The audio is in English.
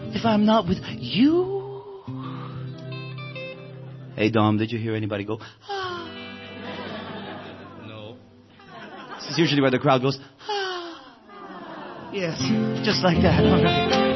if I'm not with you? Hey, Dom, did you hear anybody go, ah? No. This is usually where the crowd goes, ah. Yes, just like that. All right.